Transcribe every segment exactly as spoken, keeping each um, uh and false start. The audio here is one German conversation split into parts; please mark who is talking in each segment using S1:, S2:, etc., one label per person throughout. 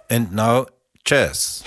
S1: And now, Jazz.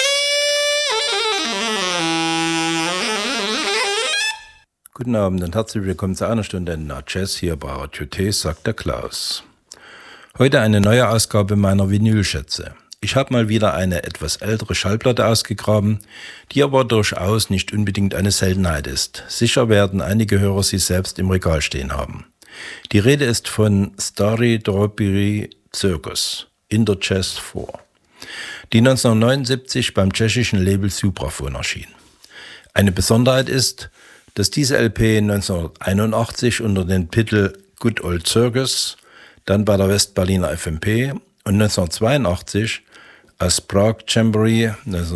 S1: Guten Abend und herzlich willkommen zu einer Stunde Na Jazz hier bei Radio T, sagt der Klaus. Heute eine neue Ausgabe meiner Vinylschätze. Ich habe mal wieder eine etwas ältere Schallplatte ausgegraben, die aber durchaus nicht unbedingt eine Seltenheit ist. Sicher werden einige Hörer sie selbst im Regal stehen haben. Die Rede ist von Stary Drobiry Circus in der Jazz vier, die neunzehnhundertneunundsiebzig beim tschechischen Label Supraphon erschien. Eine Besonderheit ist, dass diese L P neunzehnhunderteinundachtzig unter dem Titel Good Old Circus, dann bei der Westberliner F M P und neunzehnhundertzweiundachtzig als Prague Jamboree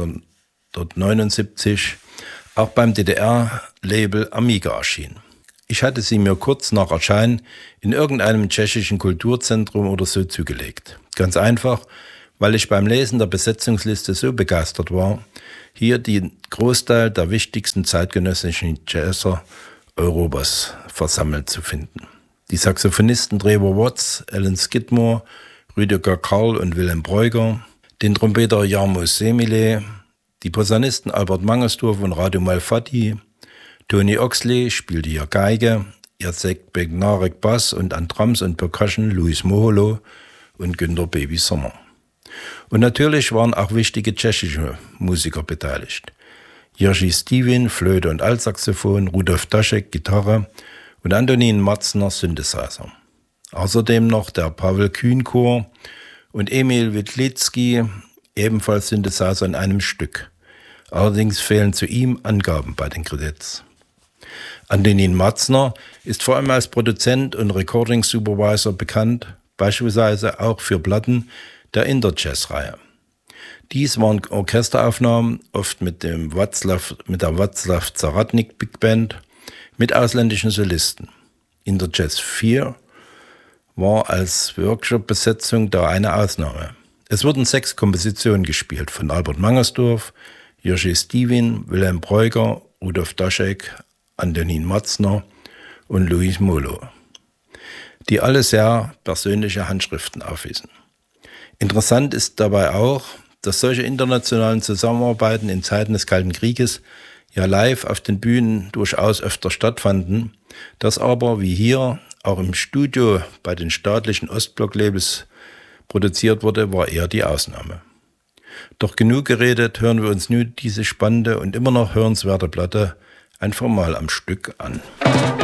S1: neunzehnhundertneunundsiebzig auch beim D D R-Label Amiga erschien. Ich hatte sie mir kurz nach Erscheinen in irgendeinem tschechischen Kulturzentrum oder so zugelegt. Ganz einfach, weil ich beim Lesen der Besetzungsliste so begeistert war, hier den Großteil der wichtigsten zeitgenössischen Jazzer Europas versammelt zu finden. Die Saxophonisten Trevor Watts, Alan Skidmore, Rüdiger Karl und Wilhelm Breuger, den Trompeter Jarmo Semile, die Posaunisten Albert Mangersdorf und Radu Malfatti, Tony Oxley spielte hier Geige, Jacek Bednarek Bass und an Drums und Percussion Luis Moholo und Günter Baby Sommer. Und natürlich waren auch wichtige tschechische Musiker beteiligt. Jiří Stevin, Flöte und Altsaxophon, Rudolf Daschek, Gitarre und Antonín Matzner, Synthesizer. Außerdem noch der Pavel Kühn Chor und Emil Witlicki, ebenfalls Synthesizer in einem Stück. Allerdings fehlen zu ihm Angaben bei den Credits. Antonín Matzner ist vor allem als Produzent und Recording Supervisor bekannt, beispielsweise auch für Platten der Interjazz-Reihe. Dies waren Orchesteraufnahmen, oft mit, dem Václav, mit der Václav Zaratnik Big Band, mit ausländischen Solisten. Interjazz vier war als Workshop-Besetzung da eine Ausnahme. Es wurden sechs Kompositionen gespielt von Albert Mangersdorf, Jiří Stevin, Wilhelm Breuger, Rudolf Daschek, Antonín Matzner und Luis Moholo, die alle sehr persönliche Handschriften aufwiesen. Interessant ist dabei auch, dass solche internationalen Zusammenarbeiten in Zeiten des Kalten Krieges ja live auf den Bühnen durchaus öfter stattfanden, dass aber, wie hier, auch im Studio bei den staatlichen Ostblock-Labels produziert wurde, war eher die Ausnahme. Doch genug geredet, hören wir uns nun diese spannende und immer noch hörenswerte Platte einfach mal am Stück an.